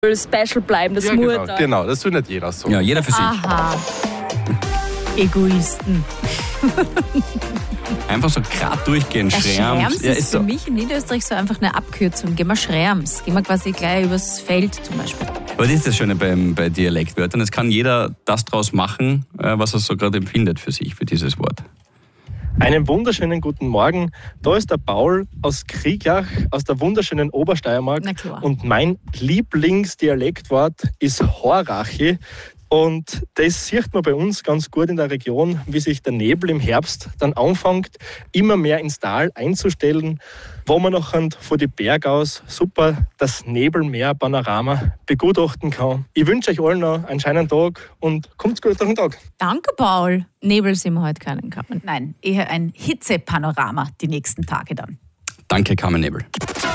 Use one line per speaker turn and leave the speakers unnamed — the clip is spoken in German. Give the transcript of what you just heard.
special bleiben, das
Ja,
muss
genau, das will nicht jeder so.
Ja, jeder für sich.
Aha. Egoisten.
Einfach so gerade durchgehen,
Schrems
Schrems. Ja,
ist für mich in Niederösterreich so einfach eine Abkürzung. Gehen wir Schrems. Gehen wir quasi gleich übers Feld zum Beispiel.
Aber das ist das Schöne bei Dialektwörtern. Es kann jeder das draus machen, was er so gerade empfindet für sich, für dieses Wort.
Einen wunderschönen guten Morgen. Da ist der Paul aus Kriegach, aus der wunderschönen Obersteiermark.
Na klar.
Und mein Lieblingsdialektwort ist Horachi. Und das sieht man bei uns ganz gut in der Region, wie sich der Nebel im Herbst dann anfängt, immer mehr ins Tal einzustellen, wo man nachher von den Bergen aus super das Nebelmeer-Panorama begutachten kann. Ich wünsche euch allen noch einen schönen Tag und kommt gut durch den Tag.
Danke, Paul. Nebel sind wir heute keinen Kamen.
Nein, eher ein Hitzepanorama die nächsten Tage dann.
Danke, Carmen Nebel.